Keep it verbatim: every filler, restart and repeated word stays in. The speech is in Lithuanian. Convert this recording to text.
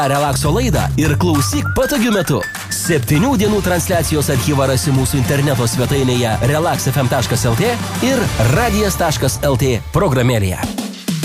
Relakso laidą ir klausyk patogiu metu. Septynių dienų transliacijos archyvą rasi mūsų interneto svetainėje relax f m taškas l t ir radijas taškas l t programėlėje.